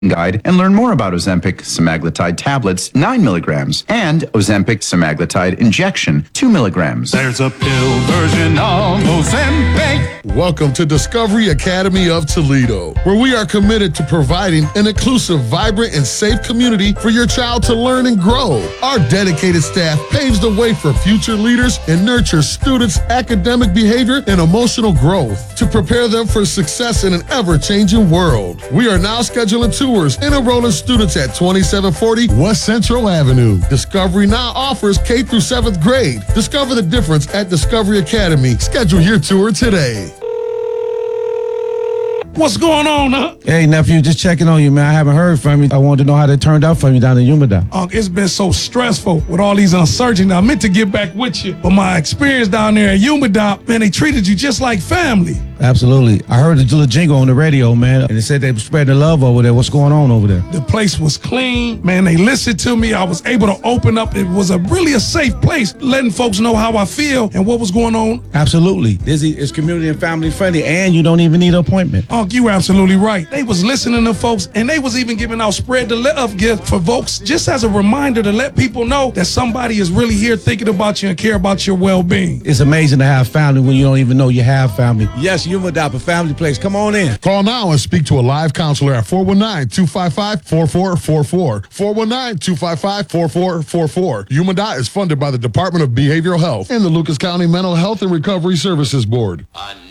guide and learn more about Ozempic semaglutide tablets 9 milligrams and Ozempic semaglutide injection 2 milligrams. There's a pill version of Ozempic. Welcome to Discovery Academy of Toledo, where we are committed to providing an inclusive, vibrant, and safe community for your child to learn and grow. Our dedicated staff paves the way for future leaders and nurtures students' academic behavior and emotional growth to prepare them for success in an ever-changing world. We are now scheduling tours and enrolling students at 2740 West Central Avenue. Discovery now offers K through 7th grade. Discover the difference at Discovery Academy. Schedule your tour today. What's going on, huh? Hey, nephew, just checking on you, man. I haven't heard from you. I wanted to know how that turned out for you down in Humida. It's been so stressful with all these uncertainties. I meant to get back with you, but my experience down there at Humida, man, they treated you just like family. Absolutely. I heard the little jingle on the radio, man, and they said they were spreading the love over there. What's going on over there? The place was clean. Man, they listened to me. I was able to open up. It was really a safe place, letting folks know how I feel and what was going on. Absolutely. It's community and family friendly, and you don't even need an appointment. You were absolutely right. They was listening to folks, and they was even giving out spread the love gift for folks, just as a reminder to let people know that somebody is really here thinking about you and care about your well-being. It's amazing to have family when you don't even know you have family. Yes, Humida, a family place. Come on in. Call now and speak to a live counselor at 419-255-4444. 419-255-4444. Humida is funded by the Department of Behavioral Health and the Lucas County Mental Health and Recovery Services Board.